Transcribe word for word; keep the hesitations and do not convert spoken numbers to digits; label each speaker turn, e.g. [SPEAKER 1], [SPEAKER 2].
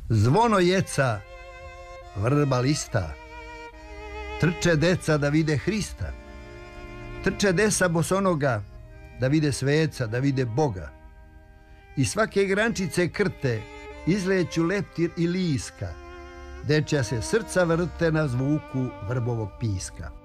[SPEAKER 1] Zvono jeca, vrba lista, trče deca da vide Hrista, trče desa bosonoga da vide sveca, da vide Boga. I svake grančice krte izleću leptir i liska, dečja se srca vrte na zvuku vrbovog piska.